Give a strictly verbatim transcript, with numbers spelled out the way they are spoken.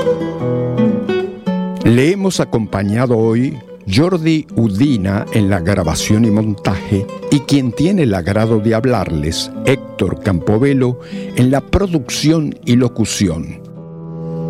Le hemos acompañado hoy Jordi Udina en la grabación y montaje y quien tiene el agrado de hablarles, Héctor Campobello, en la producción y locución.